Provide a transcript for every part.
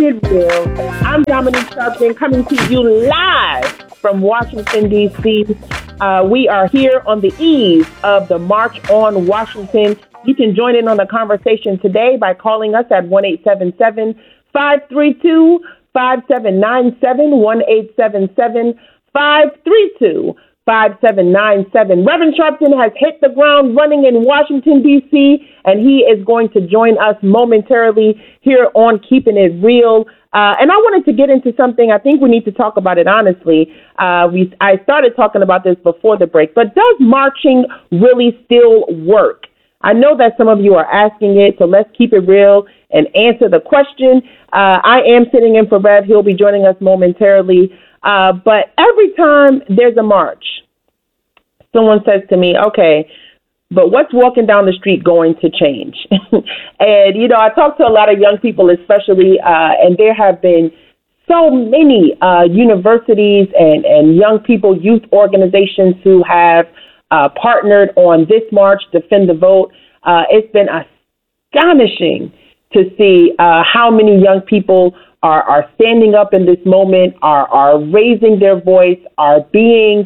It Real. I'm Dominique Sharpton coming to you live from Washington, D.C. We are here on the eve of the March on Washington. You can join in on the conversation today by calling us at 1-877-532-5797, 1-877-532-5797. Reverend Sharpton has hit the ground running in Washington, D.C., and he is going to join us momentarily here on Keeping It Real. And I wanted to get into something. I think we need to talk about it honestly. I started talking about this before the break, but does marching really still work? I know that some of you are asking it, so let's keep it real and answer the question. I am sitting in for Rev. He'll be joining us momentarily. But every time there's a march, someone says to me, okay, but what's walking down the street going to change? And, you know, I talk to a lot of young people especially, and there have been so many universities and young people, youth organizations who have partnered on this march, Defend the Vote. It's been astonishing to see how many young people are standing up in this moment, are raising their voice, are being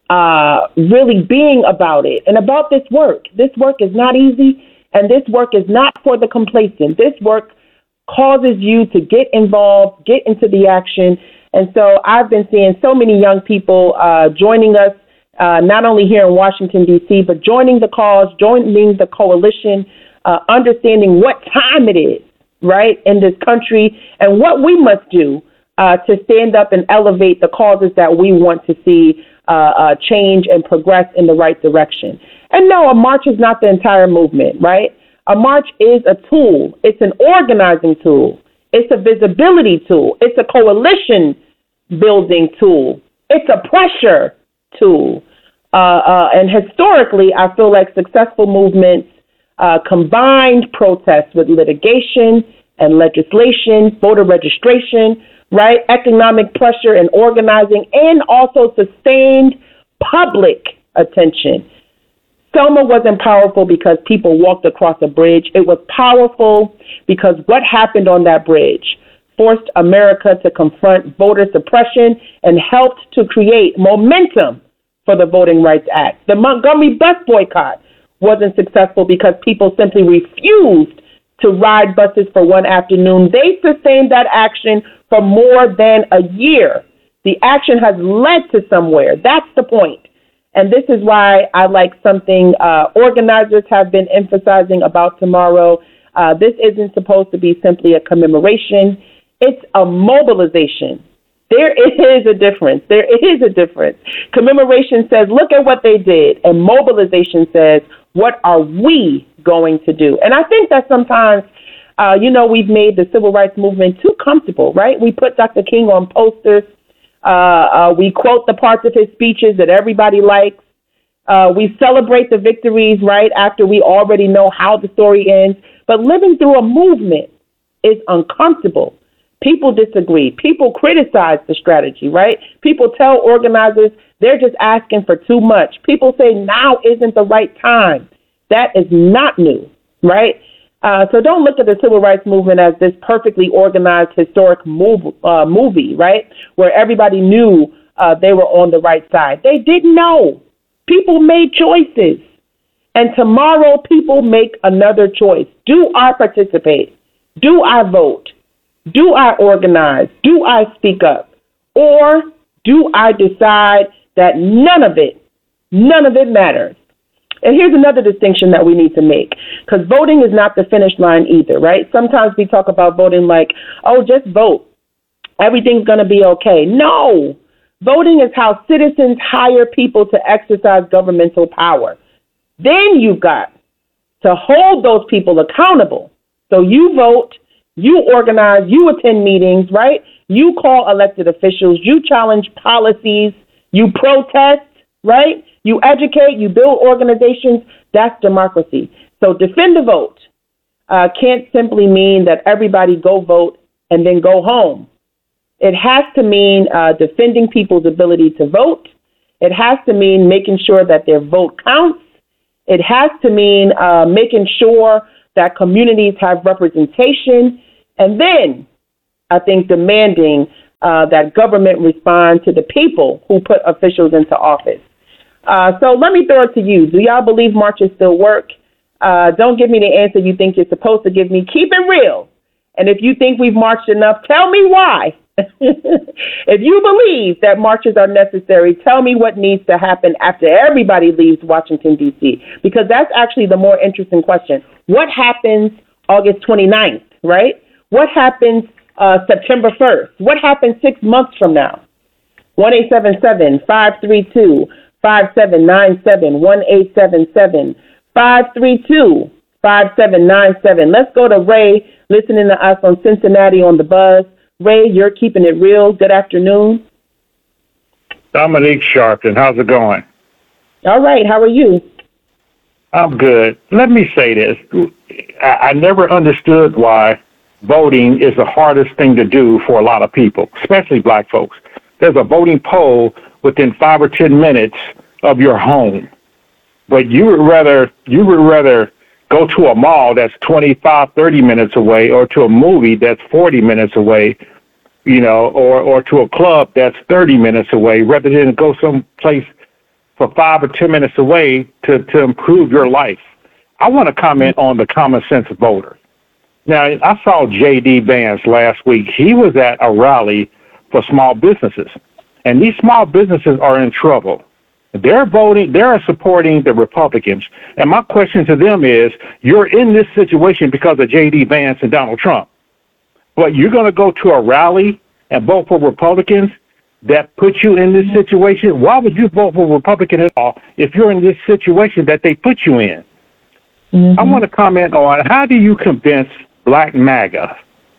really being about it and about this work. This work is not easy, and this work is not for the complacent. This work causes you to get involved, get into the action. And so I've been seeing so many young people joining us, not only here in Washington, D.C., but joining the cause, joining the coalition, understanding what time it is, right, in this country and what we must do to stand up and elevate the causes that we want to see change and progress in the right direction. And no, a march is not the entire movement, right? A march is a tool. It's an organizing tool. It's a visibility tool. It's a coalition building tool. It's a pressure tool. And historically, I feel like successful movements combined protests with litigation and legislation, voter registration, right? Economic pressure and organizing, and also sustained public attention. Selma wasn't powerful because people walked across a bridge. It was powerful because what happened on that bridge forced America to confront voter suppression and helped to create momentum for the Voting Rights Act. The Montgomery bus boycott wasn't successful because people simply refused to ride buses for one afternoon. They sustained that action for more than a year. The action has led to somewhere. That's the point. And this is why I like something organizers have been emphasizing about tomorrow. This isn't supposed to be simply a commemoration. It's a mobilization. There is a difference. There is a difference. Commemoration says, look at what they did. And mobilization says, what are we going to do? And I think that sometimes, we've made the civil rights movement too comfortable, right? We put Dr. King on posters. We quote the parts of his speeches that everybody likes. We celebrate the victories, right, after we already know how the story ends. But living through a movement is uncomfortable. People disagree. People criticize the strategy, right? People tell organizers they're just asking for too much. People say now isn't the right time. That is not new, right? So don't look at the civil rights movement as this perfectly organized historic movie, right, where everybody knew they were on the right side. They didn't know. People made choices. And tomorrow people make another choice. Do I participate? Do I vote? Do I organize? Do I speak up? Or do I decide that none of it matters? And here's another distinction that we need to make, because voting is not the finish line either, right? Sometimes we talk about voting like, oh, just vote. Everything's going to be okay. No. Voting is how citizens hire people to exercise governmental power. Then you've got to hold those people accountable. So you vote, you organize, you attend meetings, right? You call elected officials, you challenge policies, you protest, right? You educate, you build organizations. That's democracy. So defend the vote can't simply mean that everybody go vote and then go home. It has to mean defending people's ability to vote. It has to mean making sure that their vote counts. It has to mean making sure that communities have representation. And then I think, demanding that government respond to the people who put officials into office. So let me throw it to you. Do y'all believe marches still work? Don't give me the answer you think you're supposed to give me. Keep it real. And if you think we've marched enough, tell me why. If you believe that marches are necessary, tell me what needs to happen after everybody leaves Washington, D.C., because that's actually the more interesting question. What happens August 29th, right? What happens September 1st? What happens 6 months from now? 1-877-532-5797, 1-877-532-5797. Let's go to Ray, listening to us on Cincinnati on the Buzz. Ray, you're keeping it real. Good afternoon. Dominique Sharpton, how's it going? All right. How are you? I'm good. Let me say this. I never understood why voting is the hardest thing to do for a lot of people, especially black folks. There's a voting poll within 5 or 10 minutes of your home. But you would rather go to a mall that's 25, 30 minutes away, or to a movie that's 40 minutes away, or to a club that's 30 minutes away, rather than go someplace for 5 or 10 minutes away to improve your life. I want to comment on the common sense voter. Now, I saw J.D. Vance last week. He was at a rally for small businesses, and these small businesses are in trouble. They're supporting the Republicans. And my question to them is, you're in this situation because of J.D. Vance and Donald Trump. But you're going to go to a rally and vote for Republicans that put you in this situation? Why would you vote for Republican at all if you're in this situation that they put you in? Mm-hmm. I want to comment on, how do you convince black MAGA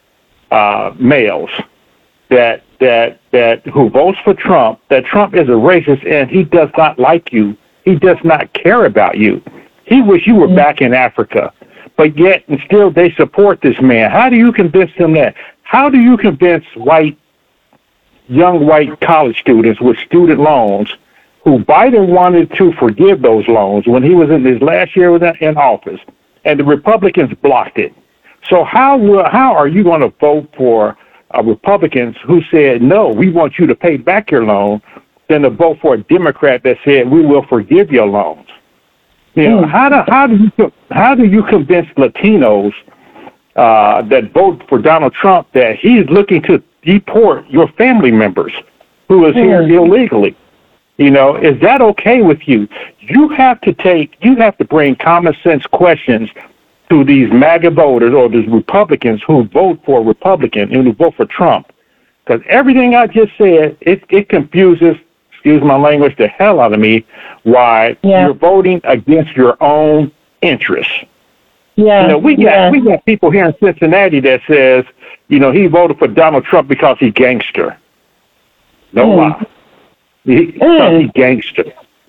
males that who votes for Trump, that Trump is a racist and he does not like you, he does not care about you, he wish you were back in Africa, but yet and still they support this man? How do you convince them that? How do you convince young white college students with student loans who Biden wanted to forgive those loans when he was in his last year in office, and the Republicans blocked it? So how are you going to vote for Republicans who said, no, we want you to pay back your loan, than to vote for a Democrat that said, we will forgive your loans? How do you convince Latinos that vote for Donald Trump that he's looking to deport your family members who is here illegally? Is that okay with you? You have to bring common sense questions to these MAGA voters or these Republicans who vote for Republican and who vote for Trump. Because everything I just said, it confuses, excuse my language, the hell out of me, why you're voting against your own interests. Yeah. We got people here in Cincinnati that says, he voted for Donald Trump because he's gangster. No lie. Because he's gangster.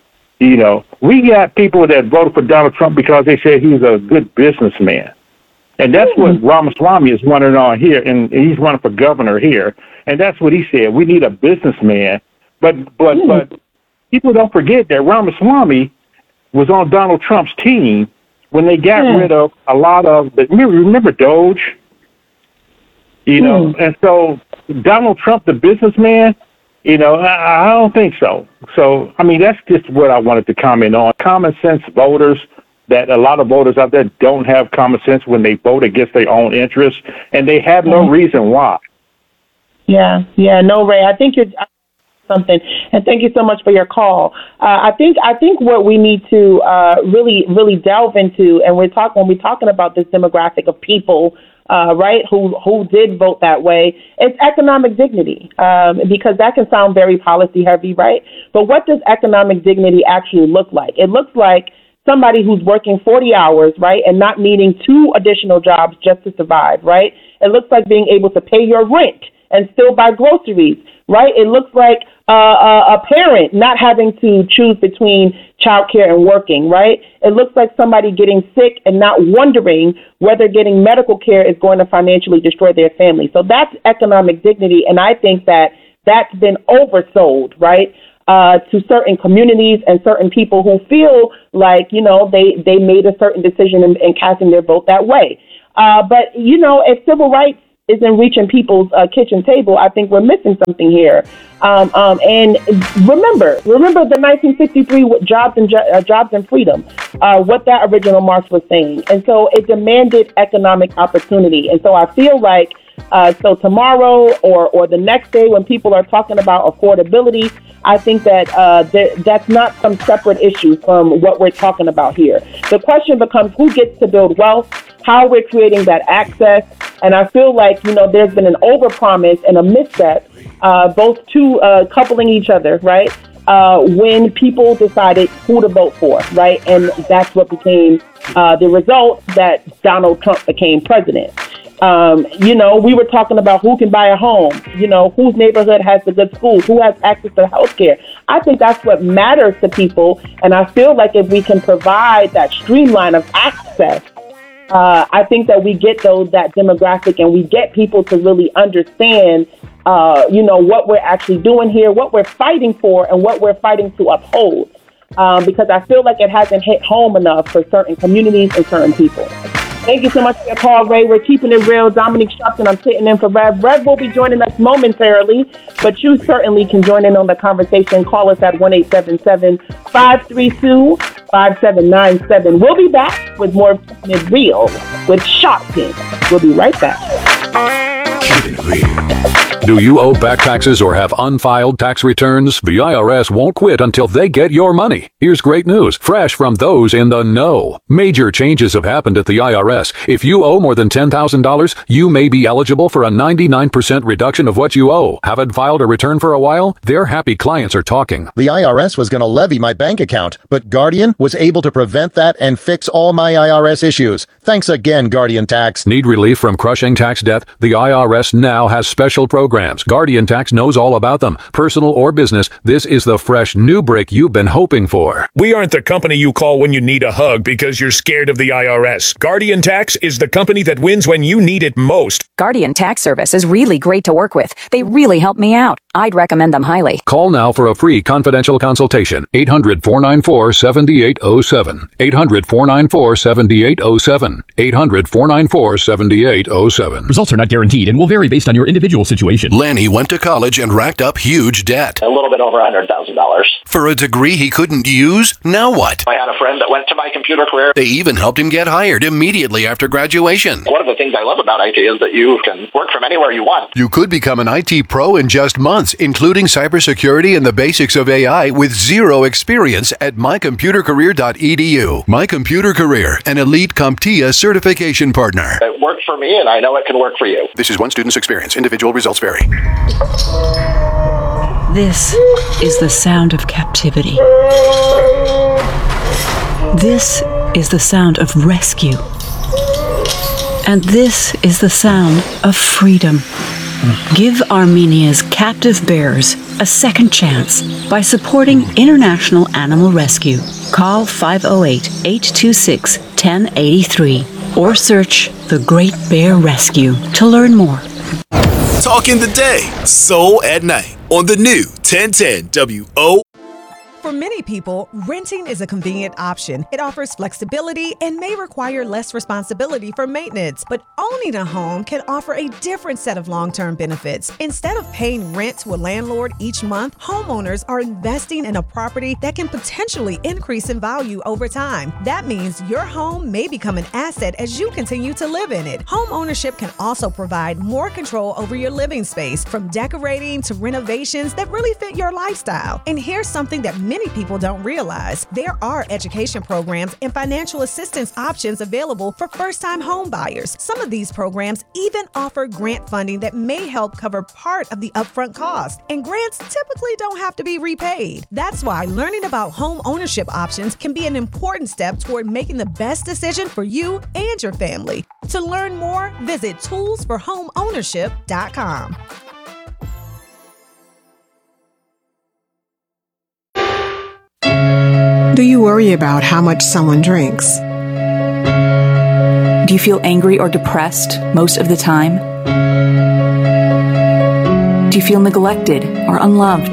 We got people that voted for Donald Trump because they said he's a good businessman. And that's what Ramaswamy is running on here, and he's running for governor here. And that's what he said. We need a businessman. But people don't forget that Ramaswamy was on Donald Trump's team when they got rid of a lot of remember Doge? And so Donald Trump, the businessman, I don't think so. So, that's just what I wanted to comment on. Common sense voters, that a lot of voters out there don't have common sense when they vote against their own interests, and they have no reason why. Yeah, no, Ray, I think you're something, and thank you so much for your call. I think what we need to really delve into, and when we're talking about this demographic of people, right, who did vote that way, it's economic dignity, because that can sound very policy heavy, right? But what does economic dignity actually look like? It looks like somebody who's working 40 hours, right, and not needing 2 additional jobs just to survive, right? It looks like being able to pay your rent and still buy groceries, right? It looks like a parent not having to choose between childcare and working, right? It looks like somebody getting sick and not wondering whether getting medical care is going to financially destroy their family. So that's economic dignity, and I think that that's been oversold, right, to certain communities and certain people who feel like, they made a certain decision in casting their vote that way. But if civil rights isn't reaching people's kitchen table, I think we're missing something here. And remember the 1953 Jobs and Freedom, what that original march was saying. And so it demanded economic opportunity. And so I feel like so tomorrow or the next day when people are talking about affordability, I think that that's not some separate issue from what we're talking about here. The question becomes who gets to build wealth, how we're creating that access. And I feel like, there's been an overpromise and a misstep, both two coupling each other, right? When people decided who to vote for, right? And that's what became the result that Donald Trump became president. We were talking about who can buy a home, whose neighborhood has the good schools, who has access to health care. I think that's what matters to people. And I feel like if we can provide that streamline of access, I think that we get that demographic and we get people to really understand, what we're actually doing here, what we're fighting for and what we're fighting to uphold. Because I feel like it hasn't hit home enough for certain communities and certain people. Thank you so much for your call, Ray. We're keeping it real. Dominique Sharpton, I'm sitting in for Rev. Rev will be joining us momentarily, but you certainly can join in on the conversation. Call us at 1-877-532-5797. We'll be back with more Keeping It Real with Sharpton. We'll be right back. Keeping It Real. Do you owe back taxes or have unfiled tax returns? The IRS won't quit until they get your money. Here's great news, fresh from those in the know. Major changes have happened at the IRS. If you owe more than $10,000, you may be eligible for a 99% reduction of what you owe. Haven't filed a return for a while? Their happy clients are talking. The IRS was going to levy my bank account, but Guardian was able to prevent that and fix all my IRS issues. Thanks again, Guardian Tax. Need relief from crushing tax debt? The IRS now has special programs. Guardian Tax knows all about them. Personal or business, this is the fresh new break you've been hoping for. We aren't the company you call when you need a hug because you're scared of the IRS. Guardian Tax is the company that wins when you need it most. Guardian Tax Service is really great to work with. They really help me out. I'd recommend them highly. Call now for a free confidential consultation. 800-494-7807. 800-494-7807. 800-494-7807. Results are not guaranteed and will vary based on your individual situation. Lanny went to college and racked up huge debt. A little bit over $100,000. For a degree he couldn't use? Now what? I had a friend that went to My Computer Career. They even helped him get hired immediately after graduation. One of the things I love about IT is that you can work from anywhere you want. You could become an IT pro in just months, including cybersecurity and the basics of AI with zero experience at mycomputercareer.edu. My Computer Career, an elite CompTIA certification partner. It worked for me, and I know it can work for you. This is one student's experience. Individual results vary. This is the sound of captivity. This is the sound of rescue. And this is the sound of freedom. Give Armenia's captive bears a second chance by supporting International Animal Rescue. Call 508-826-1083 or search The Great Bear Rescue to learn more. Talking the day, soul at night on the new 1010 WO. For many people, renting is a convenient option. It offers flexibility and may require less responsibility for maintenance. But owning a home can offer a different set of long-term benefits. Instead of paying rent to a landlord each month, homeowners are investing in a property that can potentially increase in value over time. That means your home may become an asset as you continue to live in it. Home ownership can also provide more control over your living space, from decorating to renovations that really fit your lifestyle. And here's something that many people don't realize. There are education programs and financial assistance options available for first-time home buyers. Some of these programs even offer grant funding that may help cover part of the upfront cost. And grants typically don't have to be repaid. That's why learning about home ownership options can be an important step toward making the best decision for you and your family. To learn more, visit toolsforhomeownership.com. Do you worry about how much someone drinks? Do you feel angry or depressed most of the time? Do you feel neglected or unloved?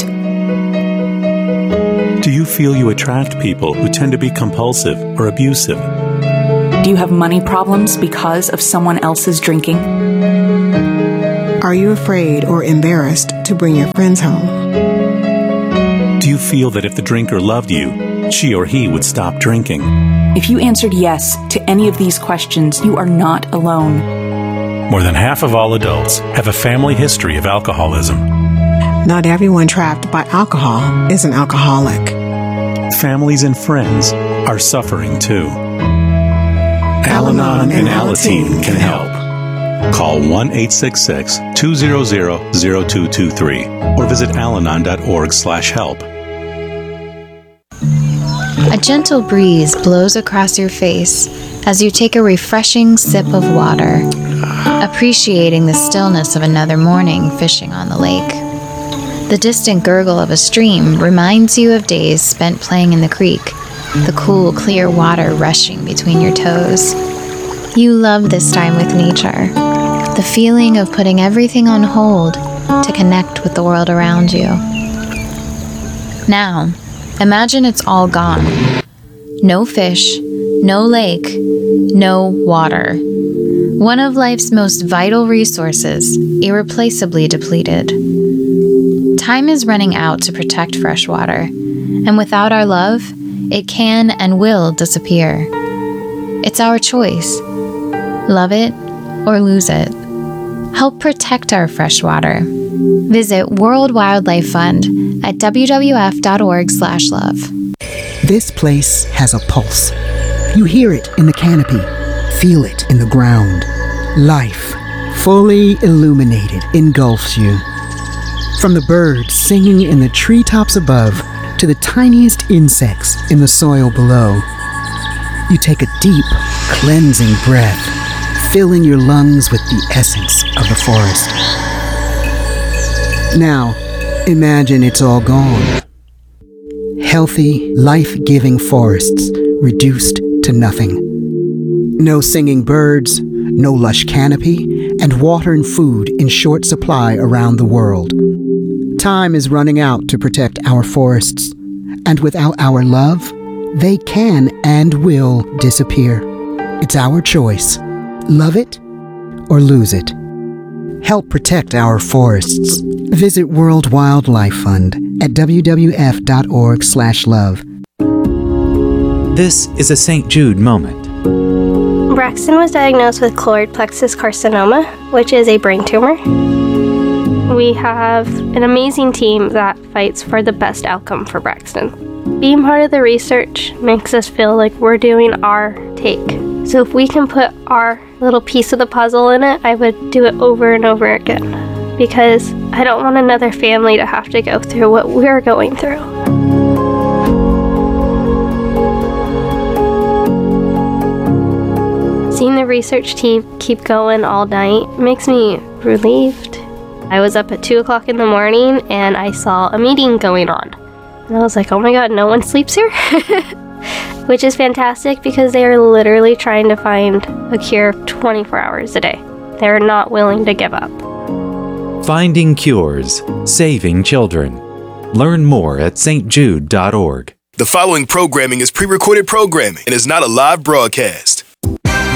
Do you feel you attract people who tend to be compulsive or abusive? Do you have money problems because of someone else's drinking? Are you afraid or embarrassed to bring your friends home? Do you feel that if the drinker loved you, she or he would stop drinking? If you answered yes to any of these questions, you are not alone. More than half of all adults have a family history of alcoholism. Not everyone trapped by alcohol is an alcoholic. Families and friends are suffering too. Al-Anon and Alateen can help. Call 1-866-200-0223 or visit alanon.org/help. A gentle breeze blows across your face as you take a refreshing sip of water, appreciating the stillness of another morning fishing on the lake. The distant gurgle of a stream reminds you of days spent playing in the creek, the cool, clear water rushing between your toes. You love this time with nature, the feeling of putting everything on hold to connect with the world around you. Now, imagine it's all gone. No fish, no lake, no water. One of life's most vital resources, irreplaceably depleted. Time is running out to protect fresh water, and without our love, it can and will disappear. It's our choice. Love it or lose it. Help protect our fresh water. Visit World Wildlife Fund at wwf.org/love. This place has a pulse. You hear it in the canopy, feel it in the ground. Life, fully illuminated, engulfs you. From the birds singing in the treetops above to the tiniest insects in the soil below. You take a deep, cleansing breath, filling your lungs with the essence of the forest. Now, imagine it's all gone. Healthy, life-giving forests reduced to nothing. No singing birds, no lush canopy, and water and food in short supply around the world. Time is running out to protect our forests, and without our love, they can and will disappear. It's our choice. Love it or lose it. Help protect our forests. Visit World Wildlife Fund at wwf.org/love. This is a St. Jude moment. Braxton was diagnosed with choroid plexus carcinoma, which is a brain tumor. We have an amazing team that fights for the best outcome for Braxton. Being part of the research makes us feel like we're doing our take. So if we can put our little piece of the puzzle in it, I would do it over and over again. Because I don't want another family to have to go through what we're going through. Seeing the research team keep going all night makes me relieved. I was up at 2 o'clock in the morning and I saw a meeting going on. And I was like, oh my god, no one sleeps here? Which is fantastic because they are literally trying to find a cure 24 hours a day. They're not willing to give up. Finding cures, saving children. Learn more at stjude.org. The following programming is pre-recorded programming and is not a live broadcast.